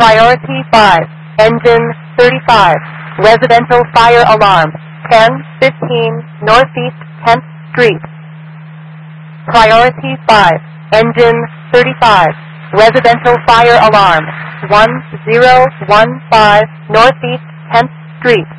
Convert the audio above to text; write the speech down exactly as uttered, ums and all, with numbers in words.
Priority five, engine thirty-five, residential fire alarm, ten fifteen Northeast tenth Street. Priority five, engine thirty-five, residential fire alarm, one zero one five Northeast tenth Street.